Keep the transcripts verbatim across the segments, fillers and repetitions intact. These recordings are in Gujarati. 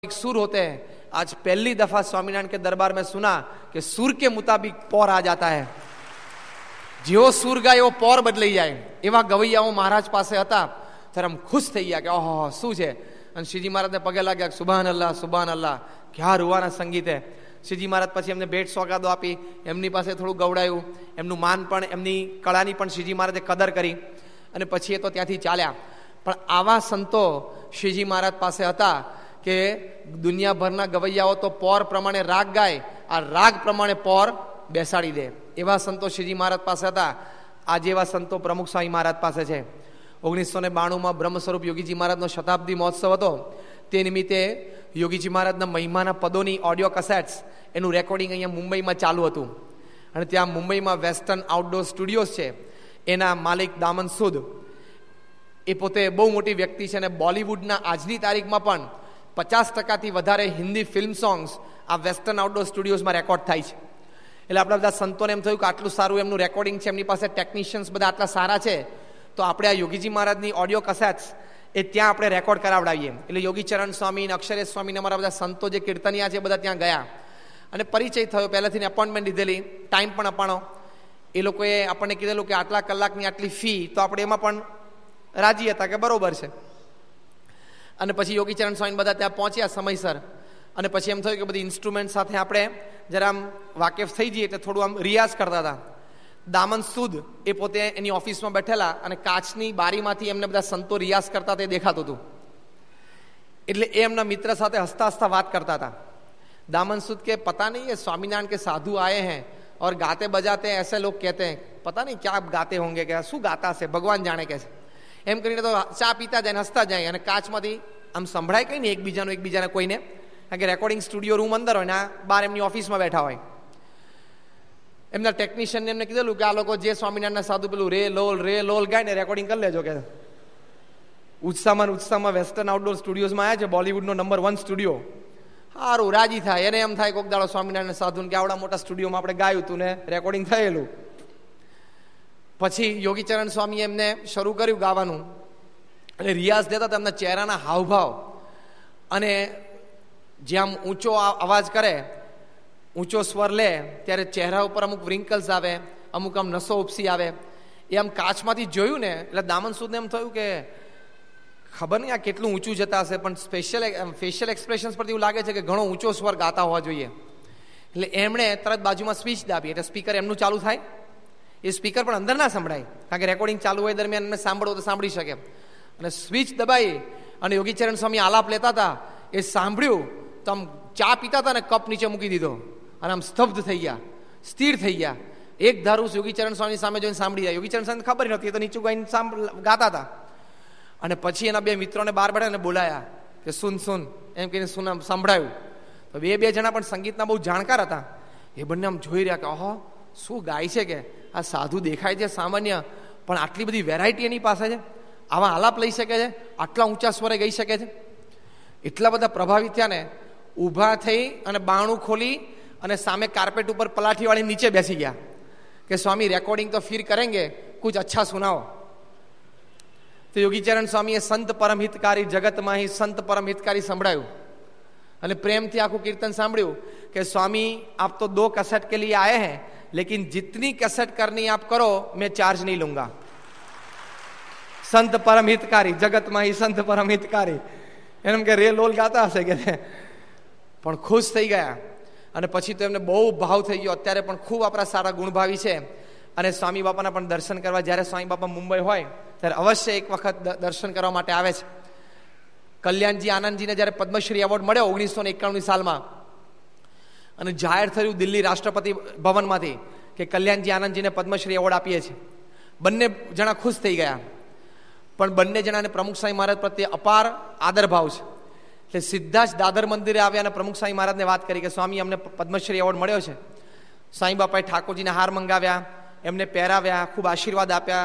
एक सुर होते हैं। आज पहली दफा स्वामीनारायण के दरबार में सुना कि सुर के मुताबिक पौर आ जाता है। જેવો સુર ગાય એવો પૌર બદલાઈ જાય એવા ગવૈયાઓ મહારાજ પાસે હતા ત્યારે આમ ખુશ થઈ ગયા કે ઓહો શું છે. અને શ્રીજી મહારાજને પગે લાગ્યા સુભાન અલ્લાહ સુભાન અલ્લાહ, ક્યાં રૂવાના સંગીત હે. શ્રીજી મહારાજ પછી એમને ભેટ સોગાદો આપી, એમની પાસે થોડું ગવડાયું, એમનું માન પણ એમની કળાની પણ શ્રીજી મહારાજે કદર કરી અને પછી એ તો ત્યાંથી ચાલ્યા. પણ આવા સંતો શ્રીજી મહારાજ પાસે હતા કે દુનિયાભરના ગવૈયાઓ તો પૌર પ્રમાણે રાગ ગાય, આ રાગ પ્રમાણે પૌર બેસાડી દે. એવા સંતો શ્રીજી મહારાજ પાસે હતા. આજે એવા સંતો પ્રમુખ સ્વામી મહારાજ પાસે છે. ઓગણીસો ને બાણુંમાં બ્રહ્મ સ્વરૂપ યોગીજી મહારાજનો શતાબ્દી મહોત્સવ હતો. તે નિમિત્તે યોગીજી મહારાજના મહિમાના પદોની ઓડિયો કસેટ્સ એનું રેકોર્ડિંગ અહીંયા મુંબઈમાં ચાલુ હતું. અને ત્યાં મુંબઈમાં વેસ્ટર્ન આઉટડોર સ્ટુડિયોઝ છે, એના માલિક દામન સુદ એ પોતે બહુ મોટી વ્યક્તિ છે અને બોલિવૂડના આજની તારીખમાં પણ પચાસ ટકાથી વધારે હિન્દી ફિલ્મ સોંગ્સ આ વેસ્ટર્ન આઉટડોર સ્ટુડિયોઝમાં રેકોર્ડ થાય છે. એટલે આપણા બધા સંતોને એમ થયું કે આટલું સારું એમનું રેકોર્ડિંગ છે, એમની પાસે ટેકનિશિયન્સ બધા આટલા સારા છે, તો આપણે આ યોગીજી મહારાજની ઓડિયો કસેટ્સ એ ત્યાં આપણે રેકોર્ડ કરાવડાવીએ. એટલે યોગી ચરણ સ્વામી અને અક્ષરેશ સ્વામી અમારા બધા સંતો જે કીર્તનિયા છે બધા ત્યાં ગયા અને પરિચય થયો. પહેલાથી એપોઇન્ટમેન્ટ લીધેલી, ટાઈમ પણ અપાણો. એ લોકોએ આપણને કીધેલું કે આટલા કલાકની આટલી ફી, તો આપણે એમાં પણ રાજી હતા કે બરોબર છે. અને પછી યોગી ચરણ સ્વામી બધા ત્યાં પહોંચ્યા સમયસર. અને પછી એમ થયું કે બધી ઇન્સ્ટ્રુમેન્ટ સાથે આપણે જરા આમ વાકેફ થઈ જઈએ એટલે થોડું આમ રિયાઝ કરતા હતા. દામન સુદ એ પોતે એની ઓફિસમાં બેઠેલા અને કાચની બારીમાંથી એમને બધા સંતો રિયાઝ કરતા તે દેખાતું હતું. એટલે એ એમના મિત્ર સાથે હસતા હસતા વાત કરતા હતા. दामन सूद के पता नहीं है स्वामीनारायण के साधु आए हैं और गाते बजाते हैं, ऐसे लोग कहते हैं, पता नहीं क्या गाते होंगे, क्या શું ગાતા છે ભગવાન જાણે કે છે. એમ કરીને તો ચા પીતા જાય ને હસતા જાય અને કાચમાંથી આમ સંભળાય કઈ ને એકબીજાનું એકબીજાને કોઈને, કારણ કે રેકોર્ડિંગ સ્ટુડિયો રૂમ અંદર હોય ને આ બહાર એમની ઓફિસમાં બેઠા હોય. એમના ટેકનિશિયનને એમને કીધેલું કે આ લોકો જે સ્વામિનારાયણના સાધુ પેલું રે લોલ રે લોલ ગાય ને રેકોર્ડિંગ કરી લેજો કે. ઉત્સાહમાં ઉત્સાહમાં વેસ્ટર્ન આઉટડોર સ્ટુડિયોઝમાં આવ્યા છે, બોલિવૂડનો નંબર વન સ્ટુડિયો. સારું રાજી થાય, એને એમ થાય કોક દાડો સ્વામિનારાયણ સાધુ કે આવડા મોટા સ્ટુડિયોમાં આપણે ગાયું હતું ને રેકોર્ડિંગ થયેલું. પછી યોગીચરણ સ્વામીએ એમને શરૂ કર્યું ગાવાનું અને રિયાઝ દેતા હતા. એમના ચહેરાના હાવભાવ અને જેમ ઊંચો અવાજ કરે, ઊંચો સ્વર લે ત્યારે ચહેરા ઉપર અમુક વ્રિંકલ્સ આવે, અમુક આમ નસો ઉપસી આવે. એ આમ કાચમાંથી જોયું ને એટલે દામન સુદને એમ થયું કે ખબર નહીં આ કેટલું ઊંચું જતા હશે, પણ સ્પેશિયલ ફેશિયલ એક્સપ્રેશન્સ પરથી એવું લાગે છે કે ઘણો ઊંચો સ્વર ગાતા હોવા જોઈએ. એટલે એમણે તરત બાજુમાં સ્વિચ દાબી એટલે સ્પીકર એમનું ચાલુ થાય. એ સ્પીકર પણ અંદર ના સંભળાય, કારણ કે રેકોર્ડિંગ ચાલુ હોય દરમિયાન એમને સાંભળો તો સાંભળી શકે. અને સ્વિચ દબાઈ અને યોગીચરણ સ્વામી આલાપ લેતા હતા, એ સાંભળ્યું તો આમ ચા પીતા હતા ને કપ નીચે મૂકી દીધો અને આમ સ્તબ્ધ થઈ ગયા, સ્થિર થઈ ગયા. એક ધારું યોગીચરણ સ્વામી સામે જોઈને સાંભળી જાય. યોગીચરણ સ્વામી ખબર નહોતી, એ તો નીચું ગાઈને ગાતા હતા. અને પછી એના બે મિત્રોને બહાર બેઠા ને બોલાયા કે સુન સુન એમ કહીને સુન સંભળાયું. તો બે બે જણા પણ સંગીતના બહુ જાણકાર હતા. એ બંને આમ જોઈ રહ્યા કે ઓહો શું ગાય છે, કે આ સાધુ દેખાય છે સામાન્ય, પણ આટલી બધી વેરાયટી એની પાસે છે, આવા આલાપ લઈ શકે છે, આટલા ઊંચા સ્વરે ગઈ શકે છે. એટલા બધા પ્રભાવિત થયા ને ઊભા થઈ અને બાણું ખોલી અને સામે કાર્પેટ ઉપર પલાઠી વાળી નીચે બેસી ગયા કે સ્વામી રેકોર્ડિંગ તો ફિર કરેંગે, કુછ અચ્છા સુનાઓ. તો યોગીચરણ સ્વામીએ સંત પરમ હિતકારી જગતમાં હી સંત પરમ હિતકારી સંભળાયું અને પ્રેમથી આખું કીર્તન સાંભળ્યું કે સ્વામી આપ તો દો कैसेट के लिए आए हैं, लेकिन जितनी कैसेट करनी आप करो मैं चार्ज नहीं लूंगा. संत परम हितकारी जगतમાં હી સંત પરમ હિતકારી એમ કે રે લોલ ગાતા હશે કે, પણ ખુશ થઈ ગયા. અને પછી તો એમને બહુ ભાવ થઈ ગયો. અત્યારે પણ ખૂબ આપણા સારા ગુણભાવી છે અને સ્વામી બાપાના પણ દર્શન કરવા જ્યારે સ્વામી બાપા મુંબઈ હોય ત્યારે અવશ્ય એક વખત દર્શન કરવા માટે આવે છે. કલ્યાણજી આનંદજીને જ્યારે પદ્મશ્રી એવોર્ડ મળ્યો ઓગણીસો ને એકાણું સાલમાં અને જાહેર થયું દિલ્હી રાષ્ટ્રપતિ ભવનમાંથી કે કલ્યાણજી આનંદજીને પદ્મશ્રી એવોર્ડ આપીએ છીએ, બંને જણા ખુશ થઈ ગયા. પણ બંને જણાને પ્રમુખ સ્વામી મહારાજ પ્રત્યે અપાર આદર ભાવ છે. એટલે સીધા જ દાદર મંદિરે આવ્યા અને પ્રમુખ સ્વામી મહારાજને વાત કરી કે સ્વામી અમને પદ્મશ્રી એવોર્ડ મળ્યો છે. સ્વામી બાપાએ ઠાકોરજીને હાર મંગાવ્યા, એમને પહેરાવ્યા, ખૂબ આશીર્વાદ આપ્યા.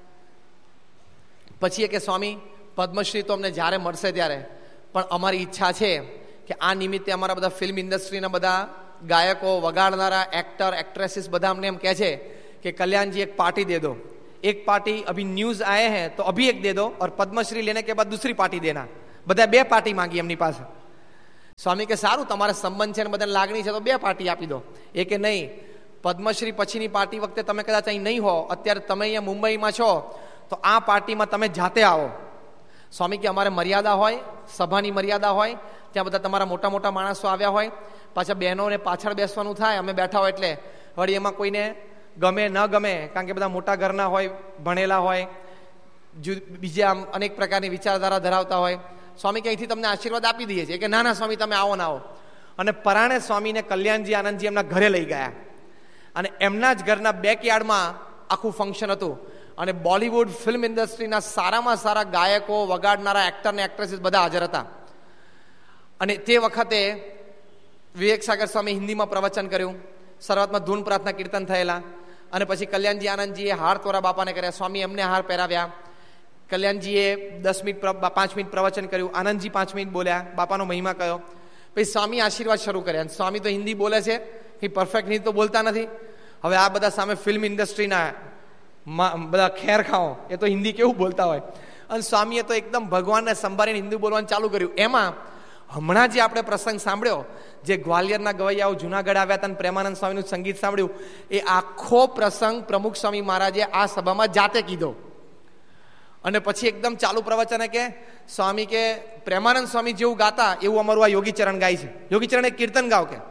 પછી કે સ્વામી પદ્મશ્રી તો અમને જ્યારે મળશે ત્યારે, પણ અમારી ઈચ્છા છે કે આ નિમિત્તે અમારા બધા ફિલ્મ ઇન્ડસ્ટ્રીના બધા ગાયકો, વગાડનારા, એક્ટર, એક્ટ્રેસીસ બધા અમને એમ કહે છે કે કલ્યાણજી એક પાર્ટી દે દો, એક પાર્ટી અભી ન્યૂઝ આए हैं तो अभी एक दे दो और पद्मश्री लेने के बाद दूसरी पार्टी देना. બધા બે પાર્ટી માંગી એમની પાસે. સ્વામી કે સારું, તમારે સંબંધ છે ને બધાને લાગણી છે તો બે પાર્ટી આપી દો. એ કે નહીં, પદ્મશ્રી પછીની પાર્ટી વખતે તમે કદાચ અહીં નહીં હો, અત્યારે તમે અહીંયા મુંબઈમાં છો, તો આ પાર્ટીમાં તમે જાતે આવો. સ્વામી કે અમારે મર્યાદા હોય, સભાની મર્યાદા હોય, ત્યાં બધા તમારા મોટા મોટા માણસો આવ્યા હોય, પાછા બહેનોને પાછળ બેસવાનું થાય, અમે બેઠા હોય એટલે વળી એમાં કોઈને ગમે ન ગમે, કારણ કે બધા મોટા ઘરના હોય, ભણેલા હોય, બીજા આમ અનેક પ્રકારની વિચારધારા ધરાવતા હોય. સ્વામી કે અહીંથી તમને આશીર્વાદ આપી દઈએ છીએ. કે ના ના સ્વામી, તમે આવો ના આવો. અને પરાણે સ્વામીને કલ્યાણજી આનંદજી એમના ઘરે લઈ ગયા અને એમના જ ઘરના બેકયાર્ડમાં આખું ફંક્શન હતું. અને બોલિવૂડ ફિલ્મ ઇન્ડસ્ટ્રીના સારામાં સારા ગાયકો, વગાડનારા એક્ટર ને એક્ટ્રેસીસ બધા હાજર હતા. અને તે વખતે વિવેક સાગર સ્વામી હિન્દીમાં પ્રવચન કર્યું. શરૂઆતમાં ધૂન પ્રાર્થના કીર્તન થયેલા અને પછી કલ્યાણજી આનંદજીએ હાર તોરા બાપાને કર્યા. સ્વામી એમને હાર પહેરાવ્યા. કલ્યાણજીએ દસ મિનિટ પાંચ મિનિટ પ્રવચન કર્યું. આનંદજી પાંચ મિનિટ બોલ્યા, બાપાનો મહિમા કયો. પછી સ્વામી આશીર્વાદ શરૂ કર્યા. સ્વામી તો હિન્દી બોલે છે, એ પરફેક્ટ હિન્દી તો બોલતા નથી. હવે આ બધા સામે ફિલ્મ ઇન્ડસ્ટ્રીના બધા ખેર ખાઓ, એ તો હિન્દી કેવું બોલતા હોય. અને સ્વામીએ તો એકદમ ભગવાનને સંભાળીને હિન્દી બોલવાનું ચાલુ કર્યું. એમાં હમણાં જે આપણે પ્રસંગ સાંભળ્યો, જે ગ્વાલિયરના ગવૈયાઓ જુનાગઢ આવ્યા હતા અને પ્રેમાનંદ સ્વામીનું સંગીત સાંભળ્યું, એ આખો પ્રસંગ પ્રમુખ સ્વામી મહારાજે આ સભામાં જાતે કીધો. અને પછી એકદમ ચાલુ પ્રવચને કે સ્વામી કે પ્રેમાનંદ સ્વામી જેવું ગાતા એવું અમારું આ યોગીચરણ ગાય છે. યોગીચરણ એક કીર્તન ગાવ કે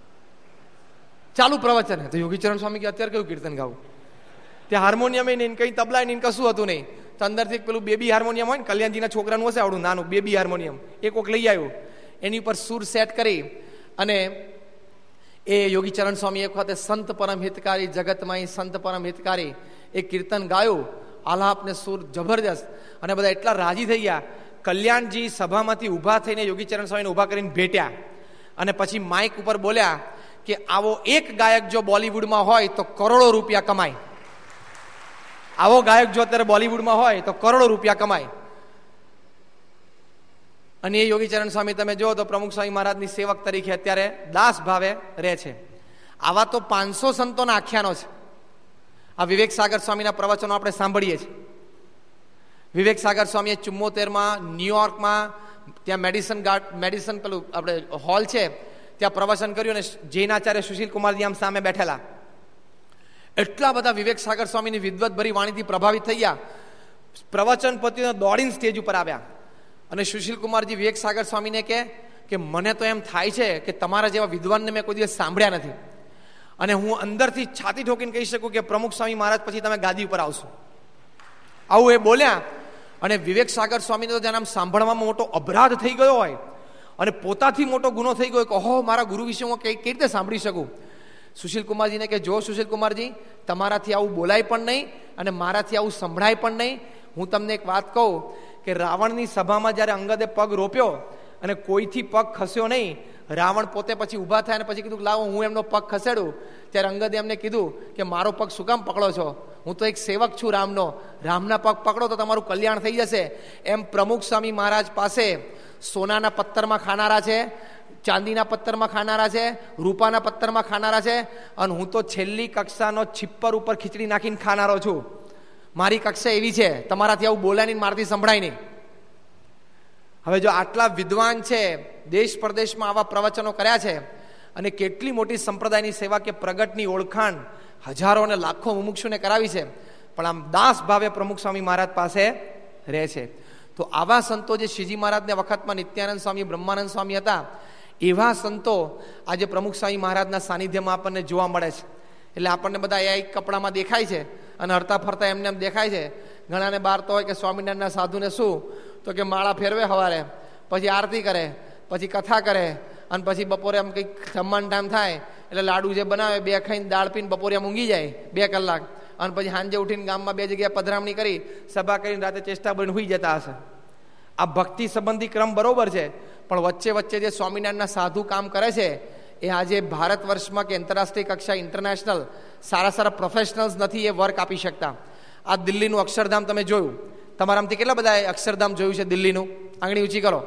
ચાલુ પ્રવચન. તો યોગીચરણ સ્વામી કે અત્યારે કયું કીર્તન ગાવું? ત્યાં હાર્મોનિયમ નહીં, કઈ તબલા નહીં, કશું હતું નહીં. તો અંદરથી પેલું બેબી હાર્મોનિયમ હોય ને, કલ્યાણજીના છોકરાનું હશે આવડું નાનું બેબી હાર્મોનિયમ, એ કોક લઈ આવ્યું. એની ઉપર સૂર સેટ કરી અને એ યોગીચરણ સ્વામી એક વખતે સંત પરમ હિતકારી જગતમાં સંત પરમ હિતકારી એ કીર્તન ગાયું. આલાપ ને સૂર જબરજસ્ત. અને બધા એટલા રાજી થઈ ગયા. કલ્યાણજી સભામાંથી ઊભા થઈને યોગીચરણ સ્વામીને ઊભા કરીને ભેટ્યા અને પછી માઇક ઉપર બોલ્યા કે આવો એક ગાયક જો બોલિવૂડમાં હોય તો કરોડો રૂપિયા કમાય. આવો ગાયક જો અત્યારે બોલિવૂડમાં હોય તો કરોડો રૂપિયા કમાય. અને એ યોગીચરણ સ્વામી તમે જો તો પ્રમુખ સ્વામી મહારાજની સેવક તરીકે અત્યારે દાસ ભાવે રહે છે. આવા તો પાંચસો સંતોના આખ્યાનો છે. આ વિવેક સાગર સ્વામીના પ્રવચનો આપણે સાંભળીએ છીએ. વિવેક સાગર સ્વામીએ ચુમ્મોતેરમાં ન્યુયોર્કમાં ત્યાં મેડિસન ગાર્ડ મેડિસન પેલું આપણે હોલ છે ત્યાં પ્રવચન કર્યું અને જૈનાચાર્ય સુશીલ કુમારજી આમ સામે બેઠેલા. એટલા બધા વિવેક સાગર સ્વામીની વિદ્વતભરી વાણીથી પ્રભાવિત થઈ ગયા. પ્રવચન પતિને દોડીને સ્ટેજ ઉપર આવ્યા અને સુશીલ કુમારજી વિવેક સાગર સ્વામીને કહે કે મને તો એમ થાય છે કે તમારા જેવા વિદ્વાનને મેં કોઈ દિવસ સાંભળ્યા નથી અને હું અંદરથી છાતી ઠોકીને કહી શકું કે પ્રમુખ સ્વામી મહારાજ પછી તમે ગાદી ઉપર આવશો. આવું એ બોલ્યા. અને વિવેક સાગર સ્વામીને તો જેના સાંભળવામાં મોટો અપરાધ થઈ ગયો હોય અને પોતાથી મોટો ગુનો થઈ ગયો કે ઓહો મારા ગુરુ વિશે હું કઈ રીતે સાંભળી શકું. સુશીલ કુમારજીને કે જો સુશીલ કુમારજી, તમારાથી આવું બોલાય પણ નહીં અને મારાથી આવું સંભળાય પણ નહીં. હું તમને એક વાત કહું કે રાવણની સભામાં જ્યારે અંગદે પગ રોપ્યો અને કોઈથી પગ ખસ્યો નહીં, રાવણ પોતે પછી ઊભા થાય અને પછી કીધું લાવો હું એમનો પગ ખસેડું, ત્યારે અંગદે એમને કીધું કે મારો પગ શું કામ પકડો છો? હું તો એક સેવક છું રામનો. રામના પગ પકડો તો તમારું કલ્યાણ થઈ જશે. એમ પ્રમુખ સ્વામી મહારાજ પાસે સોનાના પથ્થરમાં ખાનારા છે, ચાંદીના પથ્થરમાં ખાનારા છે, રૂપાના પથ્થરમાં ખાનારા છે અને હું તો છેલ્લી કક્ષાનો છિપ્પર ઉપર ખીચડી નાખીને ખાનારો છું. મારી કક્ષા એવી છે, તમારાથી આવું બોલાય નહીં, મારાથી સંભળાય નહીં. હવે જો આટલા વિદ્વાન છે, દેશ પ્રદેશમાં આવા પ્રવચનો કર્યા છે અને કેટલી મોટી સંપ્રદાયની સેવા કે પ્રગટની ઓળખાણ હજારો અને લાખો મુમુક્ષુને કરાવી છે, પણ આમ દાસ ભાવે પ્રમુખ સ્વામી મહારાજ પાસે રહે છે. તો આવા સંતો જે શ્રીજી મહારાજને વખતમાં નિત્યાનંદ સ્વામી, બ્રહ્માનંદ સ્વામી હતા, એવા સંતો આજે પ્રમુખ સ્વામી મહારાજના સાનિધ્યમાં આપણને જોવા મળે છે. એટલે આપણને બધા એક કપડામાં દેખાય છે અને હરતા ફરતા એમને એમ દેખાય છે. ઘણાને બહાર તો હોય કે સ્વામિનારાયણના સાધુને શું તો કે માળા ફેરવે સવારે, પછી આરતી કરે, પછી કથા કરે અને પછી બપોરે આમ કંઈક જમવાનો ટાઈમ થાય એટલે લાડુ જે બનાવે બે ખાઈને દાળ પીને બપોરે આમ ઊંઘી જાય બે કલાક અને પછી સાંજે ઉઠીને ગામમાં બે જગ્યાએ પધરામણી કરી સભા કરીને રાતે ચેષ્ટા બનીને સુઈ જતા હશે. આ ભક્તિ સંબંધી ક્રમ બરોબર છે, પણ વચ્ચે વચ્ચે જે સ્વામિનારાયણના સાધુ કામ કરે છે એ આજે ભારત વર્ષમાં કે આંતરરાષ્ટ્રીય કક્ષા ઇન્ટરનેશનલ સારા સારા પ્રોફેશનલ્સ નથી એ વર્ક આપી શકતા. આ દિલ્હીનું અક્ષરધામ તમે જોયું, તમારામાંથી કેટલા બધા અક્ષરધામ જોયું છે દિલ્હીનું? આંગળી ઊંચી કરો.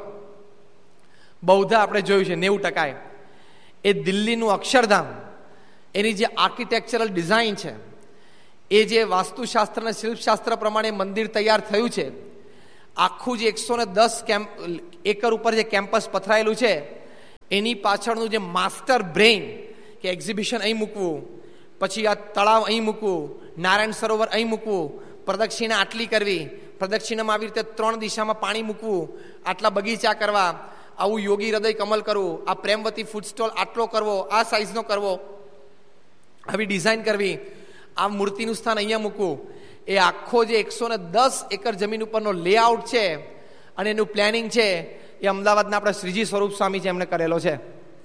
બૌદ્ધા આપણે જોયું છે નેવું ટકાએ. એ દિલ્હીનું અક્ષરધામ, એની જે આર્કિટેક્ચરલ ડિઝાઇન છે, એ જે વાસ્તુશાસ્ત્ર અને શિલ્પશાસ્ત્ર પ્રમાણે મંદિર તૈયાર થયું છે, આખું જે એકસો ને દસ કેમ્પ એકર ઉપર જે કેમ્પસ પથરાયેલું છે, એની પાછળનું જે માસ્ટર બ્રેઇન કે એક્ઝિબિશન અહીં મૂકવું, પછી આ તળાવ અહીં મૂકવું, નારાયણ સરોવર અહીં મૂકવું, પ્રદક્ષિણા આટલી કરવી, પ્રદક્ષિણામાં આવી રીતે ત્રણ દિશામાં પાણી મૂકવું, આટલા બગીચા કરવા, આવું યોગી હૃદય કમલ કરવું, આ પ્રેમવતી ફૂડ સ્ટોલ આટલો કરવો, આ સાઇઝનો કરવો, આવી ડિઝાઇન કરવી, આ મૂર્તિનું સ્થાન અહીંયા મૂકવું, એ આખો જે એકસો ને દસ એકર જમીન ઉપરનો લેઆઉટ છે અને એનું પ્લાનિંગ છે એ અમદાવાદના આપણા શ્રીજી સ્વરૂપ સ્વામી છે, એમણે કરેલો છે.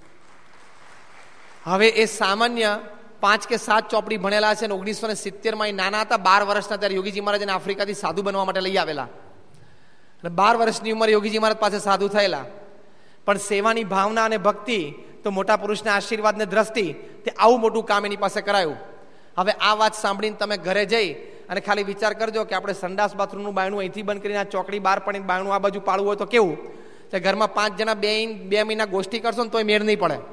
હવે એ સામાન્ય પાંચ કે સાત ચોપડી ભણેલા છે અને ઓગણીસો ને સિત્તેરમાં એ નાના હતા, બાર વર્ષના, ત્યારે યોગીજી મહારાજ એને આફ્રિકાથી સાધુ બનવા માટે લઈ આવેલા અને બાર વર્ષની ઉંમરે યોગીજી મહારાજ પાસે સાધુ થયેલા. પણ સેવાની ભાવના અને ભક્તિ તો મોટા પુરુષના આશીર્વાદને દ્રષ્ટિ તે આવું મોટું કામ એની પાસે કરાયું. હવે આ વાત સાંભળીને તમે ઘરે જઈ અને ખાલી વિચાર કરજો કે આપણે સંડાસ બાથરૂમનું બાયણું અહીંથી બંધ કરીને આ ચોકડી બહાર પડીને બાયણું આ બાજુ પાડવું હોય તો કેવું? તો ઘરમાં પાંચ જણા બે બે મહિના ગોષ્ઠી કરશો ને તોય મેળ નહીં પડે.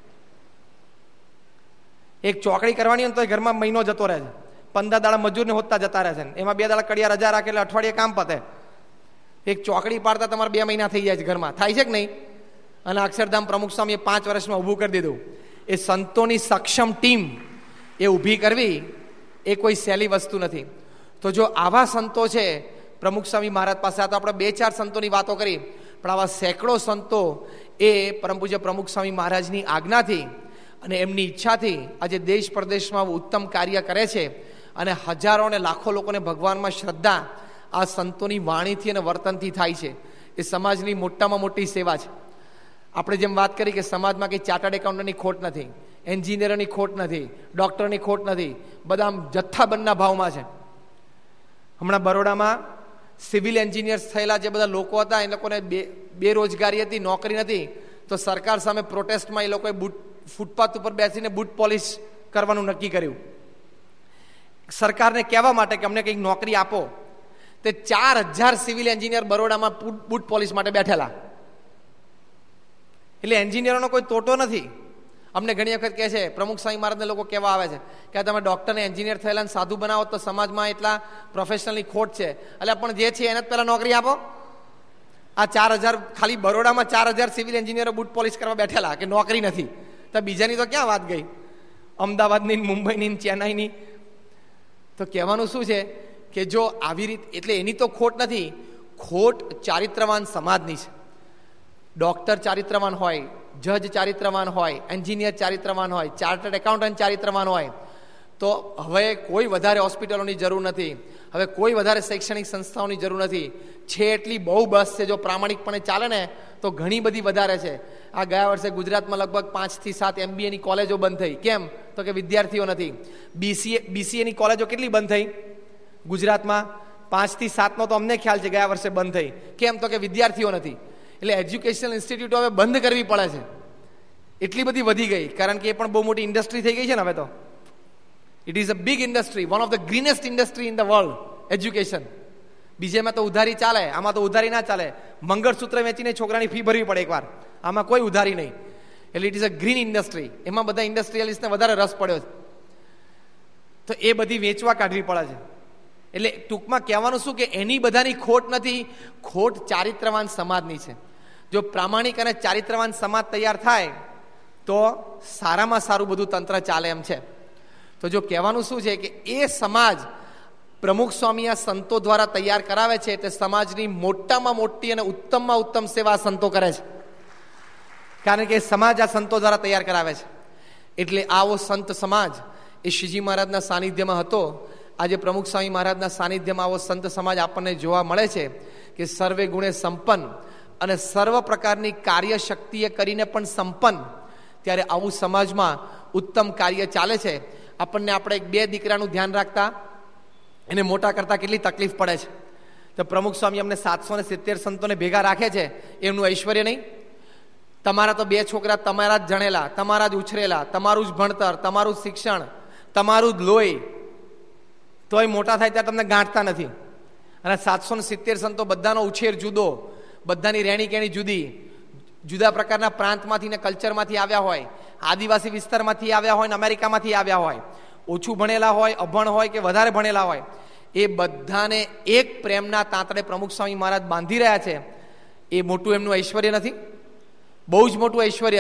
એક ચોકડી કરવાની હોય તો ઘરમાં મહિનો જતો રહે છે, પંદર દાડા મજૂરને હોતા જતા રહે છે, એમાં બે દાડા કડિયા રજા રાખે એટલે અઠવાડિયે કામ પતે. એક ચોકડી પાડતા તમારે બે મહિના થઈ જાય છે ઘરમાં, થાય છે કે નહીં? અને અક્ષરધામ પ્રમુખ સ્વામીએ પાંચ વર્ષમાં ઊભું કરી દીધું. એ સંતોની સક્ષમ ટીમ એ ઊભી કરવી એ કોઈ સહેલી વસ્તુ નથી. તો જો આવા સંતો છે પ્રમુખ સ્વામી મહારાજ પાસે, આ તો આપણે બે ચાર સંતોની વાતો કરી, પણ આવા સેંકડો સંતો એ પરમ પૂજ્ય પ્રમુખ સ્વામી મહારાજની આજ્ઞાથી અને એમની ઈચ્છાથી આજે દેશ પ્રદેશમાં ઉત્તમ કાર્ય કરે છે અને હજારો અને લાખો લોકોને ભગવાનમાં શ્રદ્ધા આ સંતોની વાણીથી અને વર્તનથી થાય છે. એ સમાજની મોટામાં મોટી સેવા છે. આપણે જેમ વાત કરી કે સમાજમાં કંઈ ચાર્ટર્ડ એકાઉન્ટન્ટની ખોટ નથી, એન્જિનિયરોની ખોટ નથી, ડૉક્ટરની ખોટ નથી, બધા જથ્થાબંધના ભાવમાં છે. હમણાં બરોડામાં સિવિલ એન્જિનિયર્સ થયેલા જે બધા લોકો હતા એ લોકોને બે બેરોજગારી હતી, નોકરી નથી, તો સરકાર સામે પ્રોટેસ્ટમાં એ લોકોએ બૂટ ફૂટપાથ ઉપર બેસીને બૂટ પોલિશ કરવાનું નક્કી કર્યું સરકારને કહેવા માટે કે અમને કંઈક નોકરી આપો. તે ચાર હજાર સિવિલ એન્જિનિયર બરોડામાં બૂટ પોલિશ માટે બેઠેલા. એટલે એન્જિનિયરોનો કોઈ તોટો નથી. અમને ઘણી વખત કહે છે, પ્રમુખ સ્વામી મહારાજને લોકો કહેવા આવે છે કે તમે ડૉક્ટરને એન્જિનિયર થયેલા સાધુ બનાવો તો સમાજમાં એટલા પ્રોફેશનલની ખોટ છે. એટલે પણ જે છે એને જ પહેલાં નોકરી આપો. આ ચાર હજાર ખાલી બરોડામાં ચાર હજાર સિવિલ એન્જિનિયરો બૂટ પોલિશ કરવા બેઠેલા કે નોકરી નથી, તો બીજાની તો ક્યાં વાત ગઈ? અમદાવાદની, મુંબઈની, ચેન્નાઈની. તો કહેવાનું શું છે કે જો આવી રીત, એટલે એની તો ખોટ નથી, ખોટ ચારિત્રવાન સમાજની છે. ડૉક્ટર ચારિત્રવાન હોય, જજ ચારિત્રવાન હોય, એન્જિનિયર ચારિત્રવાન હોય, ચાર્ટર્ડ એકાઉન્ટન્ટ ચારિત્રવાન હોય, તો હવે કોઈ વધારે હોસ્પિટલોની જરૂર નથી, હવે કોઈ વધારે શૈક્ષણિક સંસ્થાઓની જરૂર નથી. છે એટલી બહુ બસ છે. જો પ્રામાણિકપણે ચાલે ને તો ઘણી બધી વધારે છે. આ ગયા વર્ષે ગુજરાતમાં લગભગ પાંચથી સાત એમબીએની કોલેજો બંધ થઈ. કેમ? તો કે વિદ્યાર્થીઓ નથી. બીસીએ બીસીએની કોલેજો કેટલી બંધ થઈ ગુજરાતમાં? પાંચથી સાતનો તો અમને ખ્યાલ છે ગયા વર્ષે બંધ થઈ. કેમ? તો કે વિદ્યાર્થીઓ નથી. એટલે એજ્યુકેશનલ ઇન્સ્ટિટ્યૂટો હવે બંધ કરવી પડે છે. એટલી બધી વધી ગઈ, કારણ કે એ પણ બહુ મોટી ઇન્ડસ્ટ્રી થઈ ગઈ છે ને હવે તો. It is a big industry, one of the greenest industry in the world, education. બીજેમાં તો ઉધારી ચાલે, આમાં તો ઉધારી ના ચાલે. મંગળસૂત્ર વેચીને છોકરાની ફી ભરવી પડે એકવાર, આમાં કોઈ ઉધારી નહીં. એટલે it is a green industry. એમાં બધા ઇન્ડસ્ટ્રીયલિસ્ટને વધારે રસ પડ્યો છે, તો એ બધી વેચવા કાઢવી પડે છે. એટલે ટૂંકમાં કહેવાનું શું કે એની બધાની ખોટ નથી, ખોટ ચારિત્રવાન સમાજની છે. જો પ્રામાણિક અને ચારિત્રવાન સમાજ તૈયાર થાય તો સારામાં સારું બધું તંત્ર ચાલે એમ છે. તો જો કહેવાનું શું છે કે એ સમાજ પ્રમુખ સ્વામી આ સંતો દ્વારા તૈયાર કરાવે છે, તે સમાજની મોટામાં મોટી અને ઉત્તમમાં ઉત્તમ સેવા સંતો કરે છે, કારણ કે સમાજ આ સંતો દ્વારા તૈયાર કરાવે છે. એટલે આવો સંત સમાજ એ શ્રીજી મહારાજના સાનિધ્યમાં હતો. આજે પ્રમુખ સ્વામી મહારાજના સાનિધ્યમાં આવો સંત સમાજ આપણને જોવા મળે છે કે સર્વે ગુણે સંપન્ન અને સર્વ પ્રકારની કાર્યશક્તિએ કરીને પણ સંપન્ન. ત્યારે આવું સમાજમાં ઉત્તમ કાર્ય ચાલે છે. આપણને આપણે એક બે દીકરાનું ધ્યાન રાખતા એને મોટા કરતા કેટલી તકલીફ પડે છે. તો પ્રમુખ સ્વામી અમને સાતસો ને સિત્તેર સંતોને ભેગા રાખે છે, એમનું ઐશ્વર્ય નહીં? તમારા તો બે છોકરા તમારા જ જણેલા, તમારા જ ઉછરેલા, તમારું જ ભણતર, તમારું જ શિક્ષણ, તમારું જ લોહી, તોય મોટા થાય ત્યાં તમને ગાંઠતા નથી. અને સાતસો ને સિત્તેર સંતો બધાનો ઉછેર જુદો, બધાની રહેણી કેણી જુદી, જુદા પ્રકારના પ્રાંતમાંથી ને કલ્ચરમાંથી આવ્યા હોય, આદિવાસી વિસ્તારમાંથી આવ્યા હોય ને અમેરિકામાંથી આવ્યા હોય, ઓછું ભણેલા હોય, અભણ હોય કે વધારે ભણેલા હોય, એ બધાને એક પ્રેમના તાંતડે પ્રમુખ સ્વામી મહારાજ બાંધી રહ્યા છે. એ મોટું એમનું ઐશ્વર્ય નથી? બહુ જ મોટું ઐશ્વર્ય